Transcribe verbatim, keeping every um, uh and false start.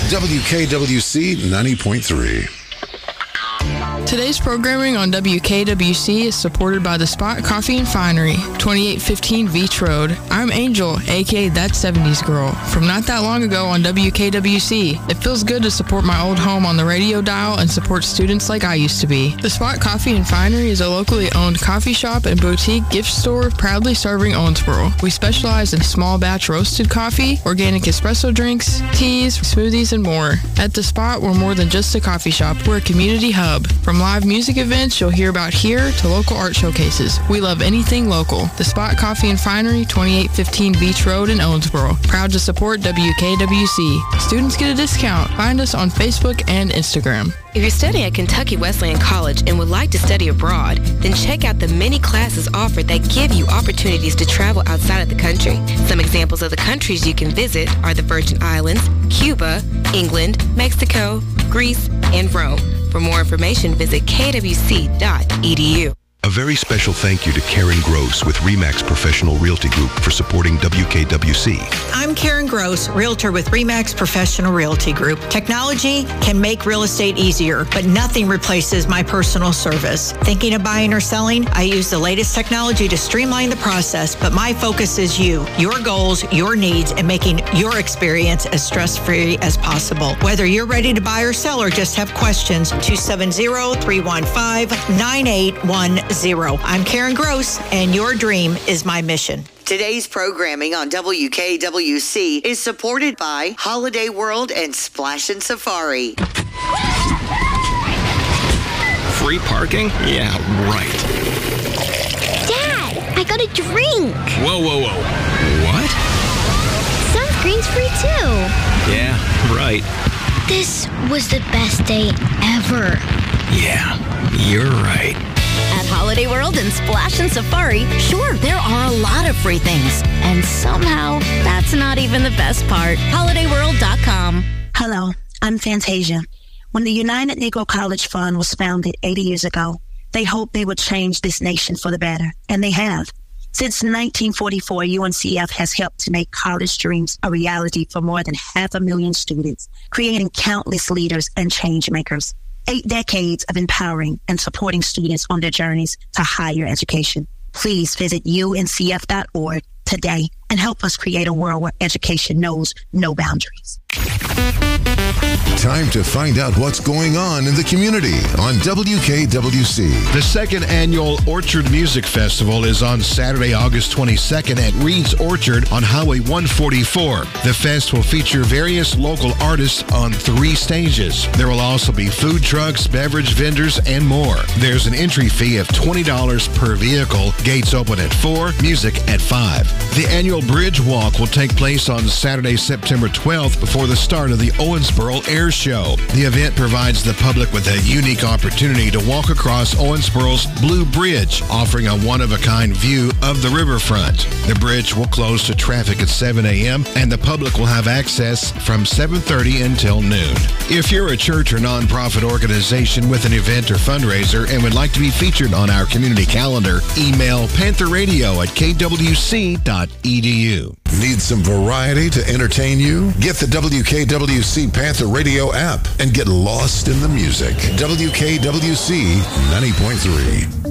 W K W C ninety point three. Today's programming on W K W C is supported by The Spot Coffee and Finery, twenty-eight fifteen Beach Road. I'm Angel, aka That seventies Girl, from not that long ago on W K W C. It feels good to support my old home on the radio dial and support students like I used to be. The Spot Coffee and Finery is a locally owned coffee shop and boutique gift store proudly serving Owensboro. We specialize in small batch roasted coffee, organic espresso drinks, teas, smoothies, and more. At The Spot, we're more than just a coffee shop. We're a community hub. From live music events you'll hear about here to local art showcases. We love anything local. The Spot Coffee and Finery, twenty-eight fifteen Beach Road in Owensboro. Proud to support W K W C. Students get a discount. Find us on Facebook and Instagram. If you're studying at Kentucky Wesleyan College and would like to study abroad, then check out the many classes offered that give you opportunities to travel outside of the country. Some examples of the countries you can visit are the Virgin Islands, Cuba, England, Mexico, Greece, and Rome. For more information, visit k w c dot e d u. A very special thank you to Karen Gross with RE/MAX Professional Realty Group for supporting W K W C. I'm Karen Gross, Realtor with RE/MAX Professional Realty Group. Technology can make real estate easier, but nothing replaces my personal service. Thinking of buying or selling? I use the latest technology to streamline the process, but my focus is you, your goals, your needs, and making your experience as stress-free as possible. Whether you're ready to buy or sell or just have questions, two seven zero, three one five, nine eight one zero. I'm Karen Gross, and your dream is my mission. Today's programming on W K W C is supported by Holiday World and Splash and Safari. Free parking? Yeah, right. Dad, I got a drink. Whoa, whoa, whoa. What? Sunscreen's free too. Yeah, right. This was the best day ever. Yeah, you're right. At Holiday World and Splash and Safari, sure, there are a lot of free things. And somehow, that's not even the best part. holiday world dot com. Hello, I'm Fantasia. When the United Negro College Fund was founded eighty years ago, they hoped they would change this nation for the better, and they have. Since nineteen forty-four, U N C F has helped to make college dreams a reality for more than half a million students, creating countless leaders and change makers. Eight decades of empowering and supporting students on their journeys to higher education. Please visit U N C F dot org today and help us create a world where education knows no boundaries. Time to find out what's going on in the community on W K W C. The second annual Orchard Music Festival is on Saturday, August twenty-second at Reed's Orchard on Highway one forty-four. The fest will feature various local artists on three stages. There will also be food trucks, beverage vendors, and more. There's an entry fee of twenty dollars per vehicle. Gates open at four, music at five. The annual Bridge Walk will take place on Saturday, September twelfth before the start of the Owensboro Air Show. The event provides the public with a unique opportunity to walk across Owensboro's Blue Bridge, offering a one-of-a-kind view of the riverfront. The bridge will close to traffic at seven a.m. and the public will have access from seven thirty until noon. If you're a church or nonprofit organization with an event or fundraiser and would like to be featured on our community calendar, email panther radio at k w c dot e d u. Need some variety to entertain you? Get the W K W C Panther Radio app and get lost in the music. W K W C ninety point three.